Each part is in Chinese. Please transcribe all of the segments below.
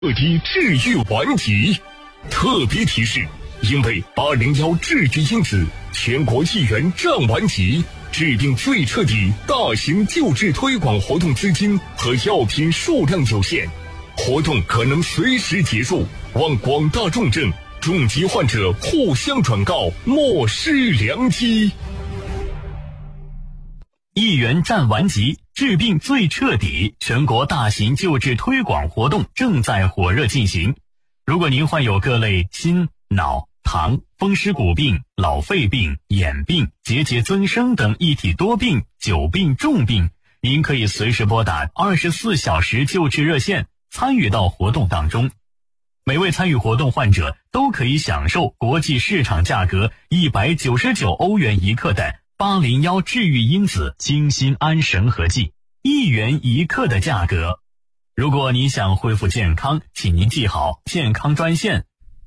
彻底治愈顽疾。特别提示：因为801治愈因子全国议员战顽疾，治病最彻底大型救治推广活动资金和药品数量有限，活动可能随时结束，望广大重症、重疾患者互相转告，莫失良机。 议员战顽疾，治病最彻底，全国大型救治推广活动正在火热进行。如果您患有各类心、脑、糖、风湿骨病、老肺病、眼病、结节增生等一体多病、久病重病，您可以随时拨打24小时救治热线，参与到活动当中。每位参与活动患者都可以享受国际市场价格199欧元一克的801治愈因子精心安神合剂，1元一克的价格。如果您想恢复健康，请您记好健康专线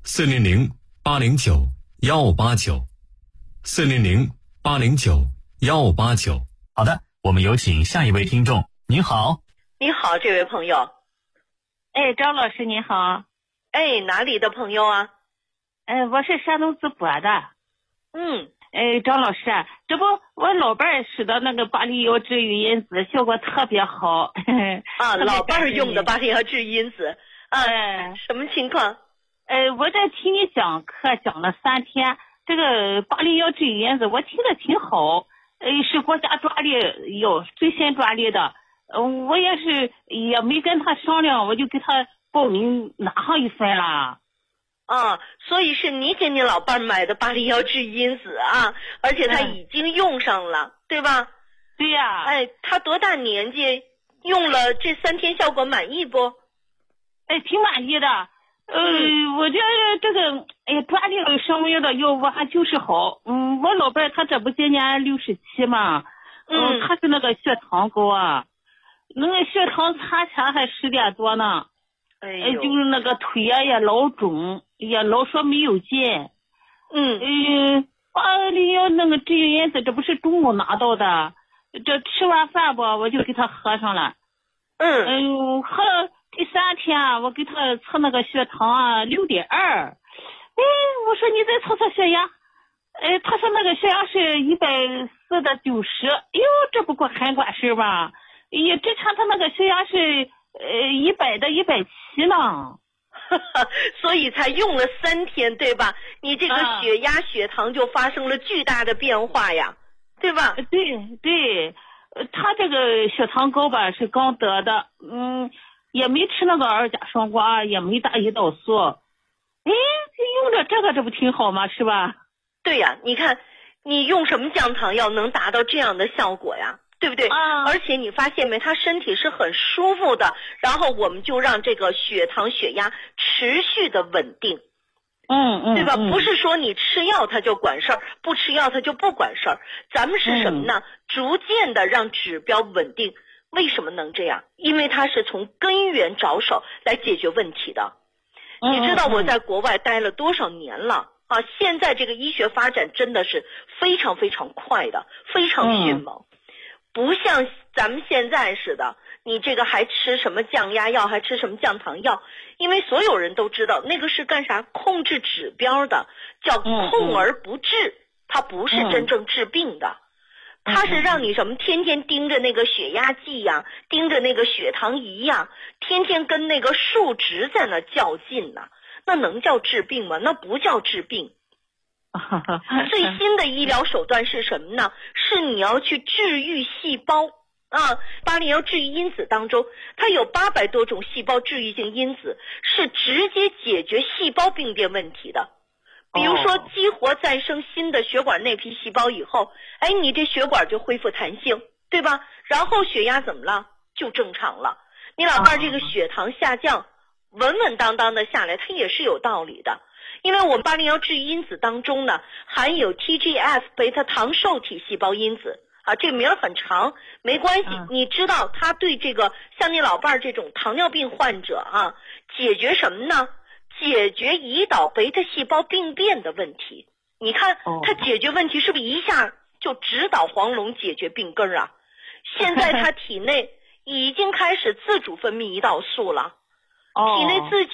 400-809-159，400-809-159。好的，我们有请下一位听众。您好。 你好，这位朋友。 张老师您好。 哪里的朋友啊？ 我是山东淄博的。张老师，这不我老伴儿使的那个801治愈因子效果特别好。 老伴儿用的801治愈因子。什么情况？ 我这听你讲课讲了3天，这个801治愈因子我听着挺好，是国家专利最新专利的。我也没跟他商量，我就给他报名拿上一份了。 所以是你给你老伴买的801治愈因子啊，而且他已经用上了，对吧？ 对呀。 他多大年纪？用了这3天效果满意不？ 挺满意的。我觉得这个专利声明的药物还就是好。我老伴他这不今年67嘛，他是那个血糖高啊，那个血糖查起来还10点多呢。就是那个腿也老肿，也老说没有劲。801那个治愈因子，这不是中午拿到的，这吃完饭吧，我就给他喝上了。喝了第3天，我给他测那个血糖6.2。我说你再测测血压。他说那个血压是140/90。这不过很管事吧？之前他那个血压是100/170呢。 所以才用了3天，对吧？你这个血压、血糖就发生了巨大的变化呀，对吧？ 对，他这个血糖高吧是刚得的，也没吃那个2甲双胍，也没打胰岛素。用着这个这不挺好吗？是吧？ 对呀，你看你用什么降糖药能达到这样的效果呀？对不对？而且你发现没，他身体是很舒服的，然后我们就让这个血糖血压持续的稳定。对吧？不是说你吃药它就管事儿，不吃药它就不管事儿。咱们是什么呢？逐渐的让指标稳定。为什么能这样？因为它是从根源着手来解决问题的。你知道我在国外待了多少年了啊？现在这个医学发展真的是非常非常快的，非常迅猛。不像咱们现在似的，你这个还吃什么降压药，还吃什么降糖药，因为所有人都知道那个是干啥？控制指标的，叫控而不治，它不是真正治病的。它是让你什么天天盯着那个血压计呀，盯着那个血糖仪呀，天天跟那个数值在那较劲呢。那能叫治病吗？那不叫治病。最新的医疗手段是什么呢？是你要去治愈细胞啊！801治愈因子当中，它有800多种细胞治愈性因子，是直接解决细胞病变问题的。比如说激活再生新的血管内皮细胞以后，你这血管就恢复弹性，对吧？然后血压怎么了？就正常了。你老伴这个血糖下降，稳稳当当的下来，它也是有道理的。因为我们801治愈因子当中呢，含有 TGF 贝塔糖受体细胞因子啊，这个名儿很长，没关系。你知道它对这个像你老伴儿这种糖尿病患者啊，解决什么呢？解决胰岛贝塔细胞病变的问题。你看它解决问题是不是一下就直捣黄龙，解决病根啊？现在它体内已经开始自主分泌胰岛素了。 体内自己